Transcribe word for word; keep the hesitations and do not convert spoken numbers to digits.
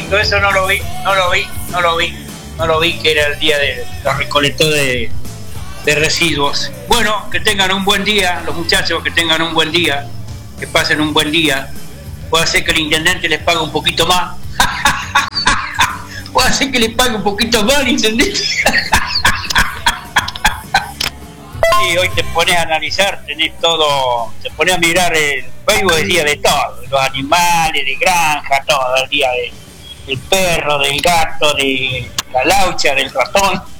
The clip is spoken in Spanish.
tránsito, eso no lo vi, no lo vi, no lo vi, no lo vi que era el día de la recolección de, de residuos. Bueno, que tengan un buen día, los muchachos, que tengan un buen día, que pasen un buen día. Puede ser que el intendente les pague un poquito más. Puede ser que les pague un poquito más al intendente. Y hoy te pones a analizar, tenés todo, te pones a mirar el Facebook, el día de todo, los animales, de granja, todo, el día de, del perro, del gato, de la laucha, del ratón.